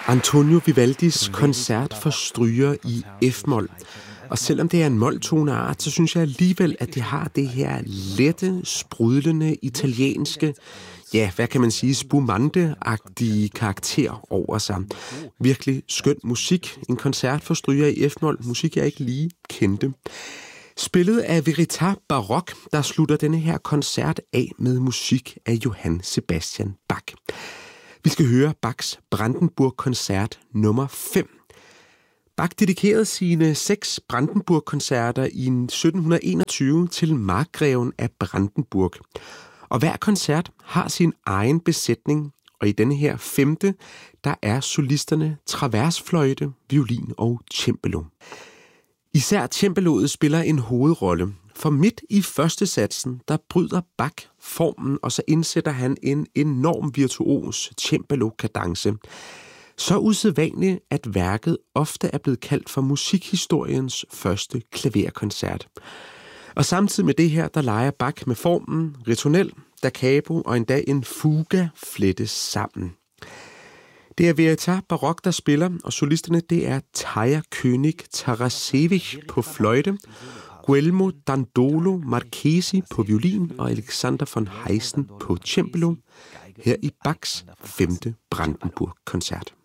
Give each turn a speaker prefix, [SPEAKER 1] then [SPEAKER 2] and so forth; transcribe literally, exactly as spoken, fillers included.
[SPEAKER 1] Antonio Vivaldis koncert for stryger i F-mol. Og selvom det er en moltoneart, så synes jeg alligevel, at det har det her lette, sprudlende, italienske, ja, hvad kan man sige, spumante-agtige karakter over sig. Virkelig skøn musik. En koncert for stryger i F-mol. Musik, jeg ikke lige kendte. Spillet af Veritas Baroque, der slutter denne her koncert af med musik af Johann Sebastian Bach. Vi skal høre Bachs Brandenburg-koncert nummer fem. Bach dedikerede sine seks Brandenburg-koncerter i sytten enogtyve til markgreven af Brandenburg. Og hver koncert har sin egen besætning, og i denne her femte, der er solisterne traversfløjte, violin og cembalo. Især cembaloet spiller en hovedrolle, for midt i første satsen, der bryder Bach formen, og så indsætter han en enorm virtuos cembalo-kadence. Så usædvanligt, at værket ofte er blevet kaldt for musikhistoriens første klaverkoncert. Og samtidig med det her, der leger Bach med formen, ritornel, da capo og endda en fuga flettes sammen. Det er Veritas Baroque, der spiller, og solisterne det er Tarja König Tarasevich på fløjte, Guillermo Dandolo Marchesi på violin og Alexander von Heysen på cembalo, her i Bachs femte Brandenburg-koncert.